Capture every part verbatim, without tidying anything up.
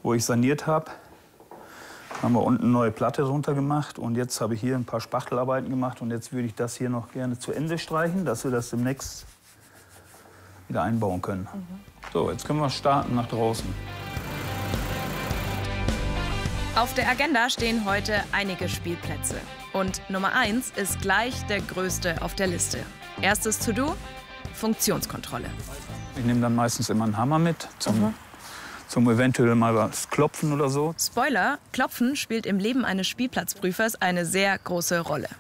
wo ich saniert habe. Haben wir unten eine neue Platte drunter gemacht und jetzt habe ich hier ein paar Spachtelarbeiten gemacht und jetzt würde ich das hier noch gerne zu Ende streichen, dass wir das demnächst wieder einbauen können. Mhm. So, jetzt können wir starten nach draußen. Auf der Agenda stehen heute einige Spielplätze. Und Nummer eins ist gleich der größte auf der Liste. Erstes To-Do: Funktionskontrolle. Ich nehme dann meistens immer einen Hammer mit, zum, mhm. zum eventuell mal was klopfen oder so. Spoiler: Klopfen spielt im Leben eines Spielplatzprüfers eine sehr große Rolle.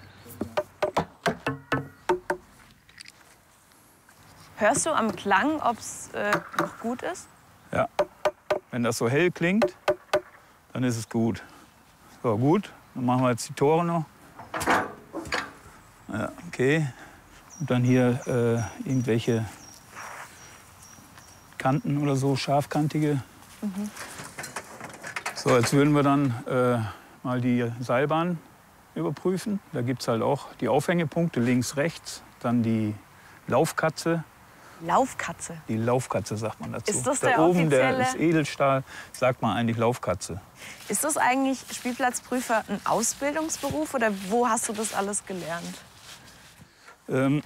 Hörst du am Klang, ob es äh, noch gut ist? Ja. Wenn das so hell klingt, dann ist es gut. So, gut. Dann machen wir jetzt die Tore noch. Ja, okay. Und dann hier äh, irgendwelche Kanten oder so, scharfkantige. Mhm. So, jetzt würden wir dann äh, mal die Seilbahn überprüfen. Da gibt es halt auch die Aufhängepunkte links, rechts. Dann die Laufkatze. Laufkatze? Die Laufkatze sagt man dazu. Ist das da der oben, offizielle? der ist Edelstahl, sagt man eigentlich Laufkatze. Ist das eigentlich Spielplatzprüfer ein Ausbildungsberuf oder wo hast du das alles gelernt? Ähm,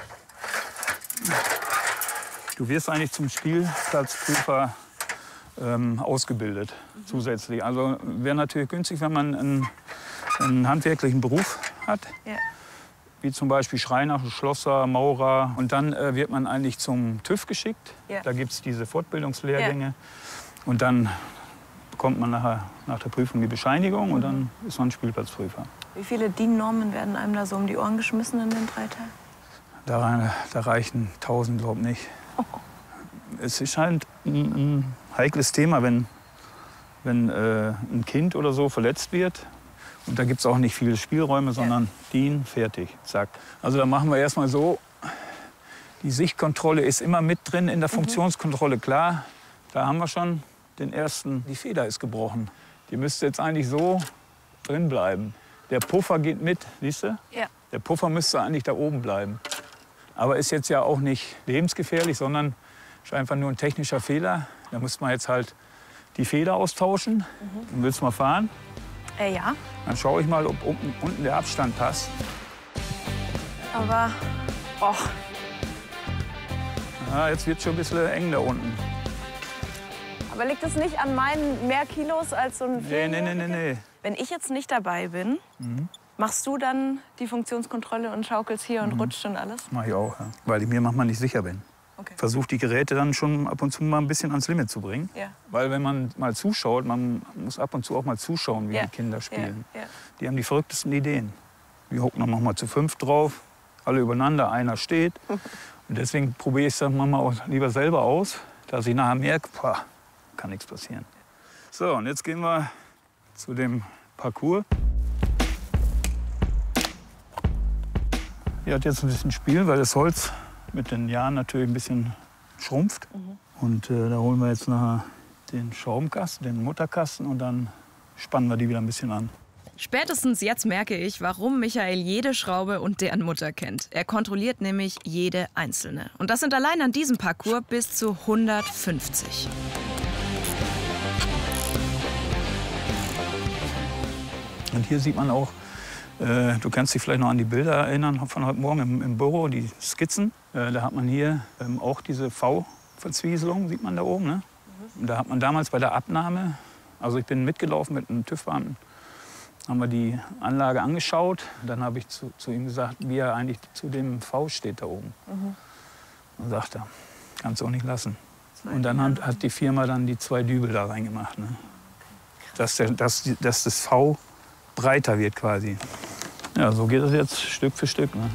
du wirst eigentlich zum Spielplatzprüfer ähm, ausgebildet, mhm. zusätzlich. Also wäre natürlich günstig, wenn man einen, einen handwerklichen Beruf hat. Ja. Wie zum Beispiel Schreiner, Schlosser, Maurer. Und dann äh, wird man eigentlich zum TÜV geschickt. Ja. Da gibt es diese Fortbildungslehrgänge. Ja. Und dann bekommt man nachher nach der Prüfung die Bescheinigung mhm. und dann ist man Spielplatzprüfer. Wie viele D I N-Normen werden einem da so um die Ohren geschmissen in den drei Tagen? Da, da reichen tausend, glaube ich, nicht. Oh. Es ist halt ein, ein heikles Thema, wenn, wenn äh, ein Kind oder so verletzt wird. Und da gibt es auch nicht viele Spielräume, sondern ja. D I N, fertig, zack. Also da machen wir erstmal so, die Sichtkontrolle ist immer mit drin in der Funktionskontrolle. Klar, da haben wir schon den ersten, die Feder ist gebrochen. Die müsste jetzt eigentlich so drin bleiben. Der Puffer geht mit, siehst du? Ja. Der Puffer müsste eigentlich da oben bleiben. Aber ist jetzt ja auch nicht lebensgefährlich, sondern ist einfach nur ein technischer Fehler. Da muss man jetzt halt die Feder austauschen. Mhm. Und willst du mal fahren? Äh, ja. Dann schaue ich mal, ob unten, unten der Abstand passt. Aber, oh. Ja, jetzt wird es schon ein bisschen eng da unten. Aber liegt es nicht an meinen mehr Kilos als so ein Nee, nee, nee, nee, nee. Wenn ich jetzt nicht dabei bin, mhm. machst du dann die Funktionskontrolle und schaukelst hier und mhm. rutscht und alles? Mach ich auch, ja. Weil ich mir manchmal nicht sicher bin. Okay. Versuche die Geräte dann schon ab und zu mal ein bisschen ans Limit zu bringen. Ja. Weil wenn man mal zuschaut, man muss ab und zu auch mal zuschauen, wie ja. die Kinder spielen. Ja. Ja. Die haben die verrücktesten Ideen. Wir hocken dann manchmal zu fünf drauf, alle übereinander, einer steht. Und deswegen probiere ich es dann manchmal auch lieber selber aus, dass ich nachher merke, boah, kann nichts passieren. So, und jetzt gehen wir zu dem Parcours. Hier hat jetzt ein bisschen Spiel, weil das Holz mit den Jahren natürlich ein bisschen schrumpft. Mhm. Und äh, da holen wir jetzt nachher den Schraubenkasten, den Mutterkasten und dann spannen wir die wieder ein bisschen an. Spätestens jetzt merke ich, warum Michael jede Schraube und deren Mutter kennt. Er kontrolliert nämlich jede einzelne. Und das sind allein an diesem Parcours bis zu hundertfünfzig. Und hier sieht man auch, äh, du kannst dich vielleicht noch an die Bilder erinnern von heute Morgen im, im Büro, die Skizzen. Äh, da hat man hier ähm, auch diese V-Verzwieselung, sieht man da oben. Ne? Mhm. Und da hat man damals bei der Abnahme, also ich bin mitgelaufen mit einem TÜV-Beamten, haben wir die Anlage angeschaut. Dann habe ich zu, zu ihm gesagt, wie er eigentlich zu dem V steht da oben. Mhm. Und sagt er, kannst du auch nicht lassen. Und dann hat, hat die Firma dann die zwei Dübel da reingemacht. Ne? Dass, der, dass, dass das V breiter wird quasi. Ja, so geht es jetzt Stück für Stück. Ne?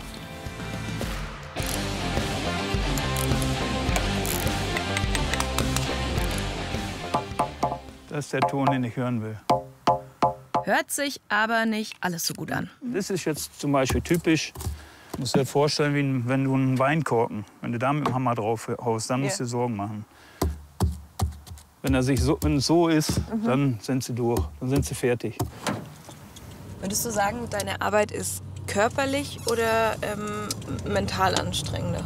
Das ist der Ton, den ich hören will. Hört sich aber nicht alles so gut an. Das ist jetzt zum Beispiel typisch. Du musst dir vorstellen, wie wenn du einen Weinkorken, wenn du da mit dem Hammer drauf haust, dann musst du dir Sorgen machen. Wenn er sich so, wenn es so ist, mhm. dann sind sie durch, dann sind sie fertig. Würdest du sagen, deine Arbeit ist körperlich oder ähm, mental anstrengender?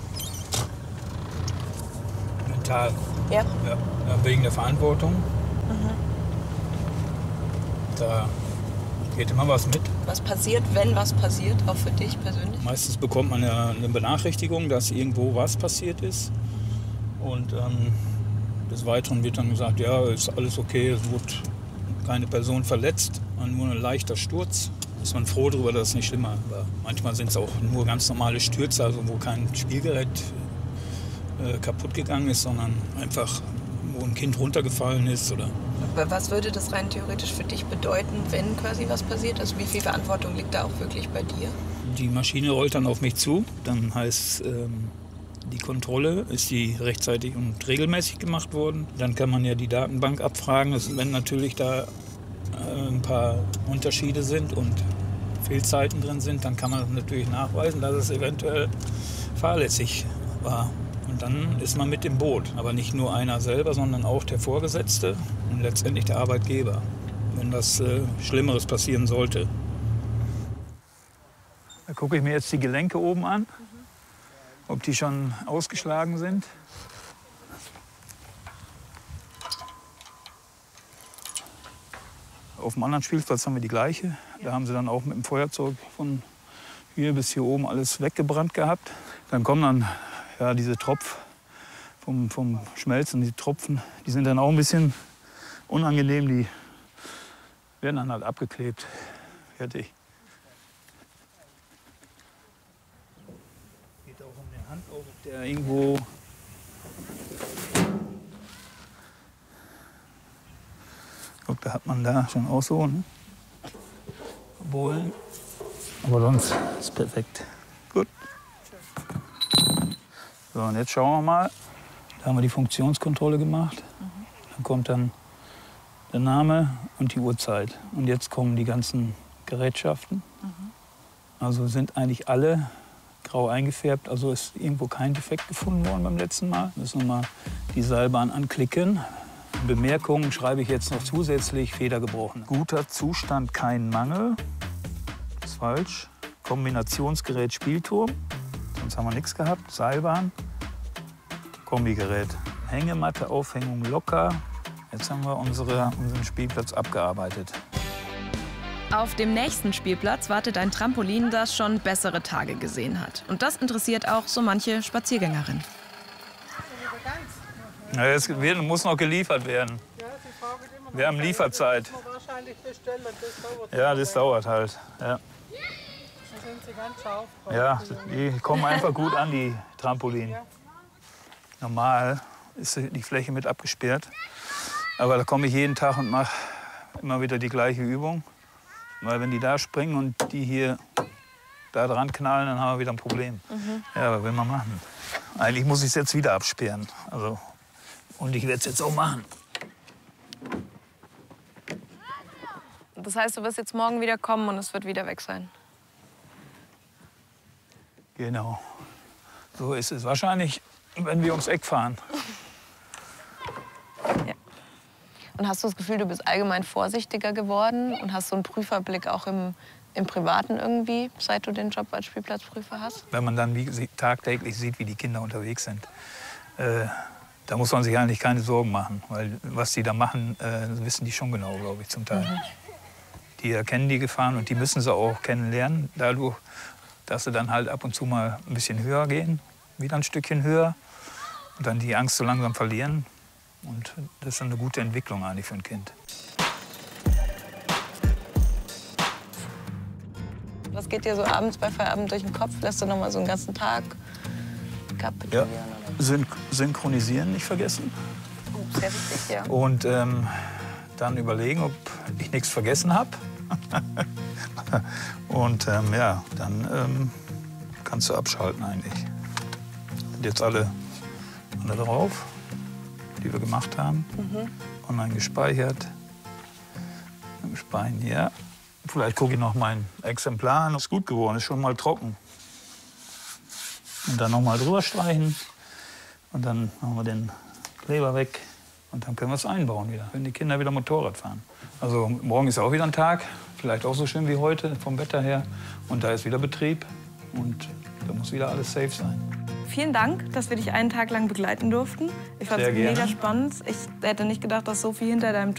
Mental. Ja? Ja, wegen der Verantwortung. Da geht immer was mit. Was passiert, wenn was passiert, auch für dich persönlich? Meistens bekommt man ja eine Benachrichtigung, dass irgendwo was passiert ist. Und ähm, des Weiteren wird dann gesagt, ja, ist alles okay, es wurde keine Person verletzt, nur ein leichter Sturz. Ist man froh darüber, dass es nicht schlimmer war. Manchmal sind es auch nur ganz normale Stürze, also wo kein Spielgerät äh, kaputt gegangen ist, sondern einfach, wo ein Kind runtergefallen ist. Oder Was würde das rein theoretisch für dich bedeuten, wenn quasi was passiert? Also wie viel Verantwortung liegt da auch wirklich bei dir? die Maschine rollt dann auf mich zu, dann heißt ähm, die Kontrolle, ist die rechtzeitig und regelmäßig gemacht worden. Dann kann man ja die Datenbank abfragen, das, wenn natürlich da äh, ein paar Unterschiede sind und Fehlzeiten drin sind, dann kann man natürlich nachweisen, dass es eventuell fahrlässig war. Und dann ist man mit im Boot. Aber nicht nur einer selber, sondern auch der Vorgesetzte und letztendlich der Arbeitgeber, wenn was äh, Schlimmeres passieren sollte. Da gucke ich mir jetzt die Gelenke oben an, ob die schon ausgeschlagen sind. Auf dem anderen Spielplatz haben wir die gleiche. Da haben sie dann auch mit dem Feuerzeug von hier bis hier oben alles weggebrannt gehabt. Dann kommen dann ja, diese Tropf vom, vom Schmelzen, die Tropfen, die sind dann auch ein bisschen unangenehm. Die werden dann halt abgeklebt. Fertig. Geht auch um den Handauf, ob der irgendwo Guck, da hat man da schon auch so, ne? Bohlen. Aber sonst ist es perfekt. Gut. So, und jetzt schauen wir mal. Da haben wir die Funktionskontrolle gemacht. Mhm. Dann kommt dann der Name und die Uhrzeit. Und jetzt kommen die ganzen Gerätschaften. Mhm. Also sind eigentlich alle grau eingefärbt. Also ist irgendwo kein Defekt gefunden worden beim letzten Mal. Müssen wir mal die Seilbahn anklicken. Bemerkungen schreibe ich jetzt noch zusätzlich, Feder gebrochen. Guter Zustand, kein Mangel. Das ist falsch. Kombinationsgerät Spielturm. Sonst haben wir nichts gehabt. Seilbahn. Kombigerät. Hängematte, Aufhängung locker. Jetzt haben wir unsere, unseren Spielplatz abgearbeitet. Auf dem nächsten Spielplatz wartet ein Trampolin, das schon bessere Tage gesehen hat. Und das interessiert auch so manche Spaziergängerin. Ja, es wird, muss noch geliefert werden. Wir haben Lieferzeit. Ja, das dauert halt. Ja. Ja, die kommen einfach gut an, die Trampolin. Normal ist die Fläche mit abgesperrt. Aber da komme ich jeden Tag und mache immer wieder die gleiche Übung. Weil wenn die da springen und die hier da dran knallen, dann haben wir wieder ein Problem. Mhm. Ja, was will man machen? Eigentlich muss ich es jetzt wieder absperren. Also, und ich werde es jetzt auch machen. Das heißt, du wirst jetzt morgen wieder kommen und es wird wieder weg sein? Genau. So ist es. Wahrscheinlich, wenn wir ums Eck fahren. Ja. Und hast du das Gefühl, du bist allgemein vorsichtiger geworden und hast so einen Prüferblick auch im, im Privaten irgendwie, seit du den Job als Spielplatzprüfer hast? Wenn man dann wie, tagtäglich sieht, wie die Kinder unterwegs sind, äh, da muss man sich eigentlich keine Sorgen machen. Weil was die da machen, äh, wissen die schon genau, glaube ich, zum Teil. Mhm. Die erkennen die Gefahren und die müssen sie auch kennenlernen. Dadurch, dass sie dann halt ab und zu mal ein bisschen höher gehen, wieder ein Stückchen höher. Und dann die Angst so langsam verlieren. Und das ist eine gute Entwicklung eigentlich für ein Kind. Was geht dir so abends bei Feierabend durch den Kopf? Lässt du noch mal so einen ganzen Tag kapitulieren? Ja. Syn synchronisieren nicht vergessen. Oh, sehr wichtig, ja. Und ähm, dann überlegen, ob ich nichts vergessen habe. Und ähm, ja, dann ähm, kannst du abschalten eigentlich. Sind jetzt alle, alle drauf, die wir gemacht haben. Mhm. Online gespeichert. Speichern, ja. Vielleicht gucke ich noch mein Exemplar an. Ist gut geworden, ist schon mal trocken. Und dann noch mal drüber streichen. Und dann machen wir den Kleber weg. Und dann können wir es einbauen wieder, wenn die Kinder wieder Motorrad fahren. Also morgen ist auch wieder ein Tag, vielleicht auch so schön wie heute vom Wetter her. Und da ist wieder Betrieb und da muss wieder alles safe sein. Vielen Dank, dass wir dich einen Tag lang begleiten durften. Ich fand es mega spannend. Ich hätte nicht gedacht, dass so viel hinter deinem Job